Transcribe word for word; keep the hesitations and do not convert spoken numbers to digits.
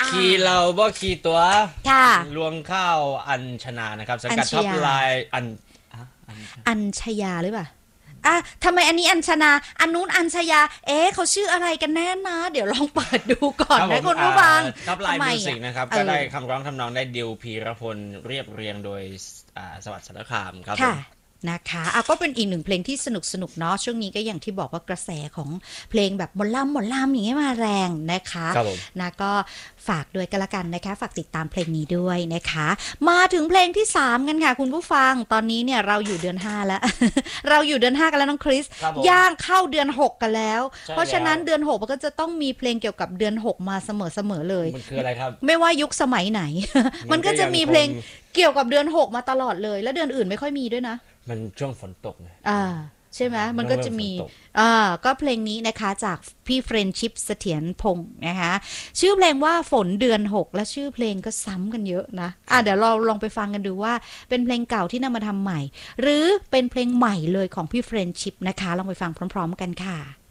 ขี่เราบ่ขี่ตัวค่ะลวงข้าวอัญชนานะครับสังกัดท็อปไลน์อันอัญชยาหรือเปล่าอ่ะทำไมอันนี้อัญชนาอันนู้นอัญชยาเอ๊ะเขาชื่ออะไรกันแน่นะเดี๋ยวลองเปิดดูก่อนนะคุณผู้ฟังท็อปไลน์มิวสิกนะครับก็ได้คำร้องทำนองได้ดิวพีรพลเรียบเรียงโดยสวัสดิ์สารคามครับนะคะอ่ะก็เป็นอีกหนึ่งเพลงที่สนุกสนุกเนาะช่วงนี้ก็อย่างที่บอกว่ากระแสของเพลงแบบหมอลำหมอลำอย่างเงี้ยมาแรงนะคะนะก็ฝากด้วยกันละกันนะคะฝากติดตามเพลงนี้ด้วยนะคะมาถึงเพลงที่สามกันค่ะคุณผู้ฟังตอนนี้เนี่ยเราอยู่เดือนห้าแล้ว เราอยู่เดือนห้ากันแล้วน้องคริสย่างเข้าเดือนหกกันแล้วเพราะฉะนั้นเดือนหกมันก็จะต้องมีเพลงเกี่ยวกับเดือนหกมาเสมอๆเลยมันคืออะไรครับไม่ว่ายุคสมัยไหน มันก็จะมีเพลงเกี่ยวกับเดือนหกมาตลอดเลยแล้วเดือนอื่นไม่ค่อยมีด้วยนะมันช่วงฝนตกไงอ่าใช่ไหมมันก็จะมีอ่าก็เพลงนี้นะคะจากพี่เฟรนชิพเสถียรพงศ์นะคะชื่อเพลงว่าฝนเดือนหกและชื่อเพลงก็ซ้ำกันเยอะนะอ่าเดี๋ยวเราลองไปฟังกันดูว่าเป็นเพลงเก่าที่นำมาทำใหม่หรือเป็นเพลงใหม่เลยของพี่เฟรนชิพนะคะลองไปฟังพร้อมๆกันค่ะ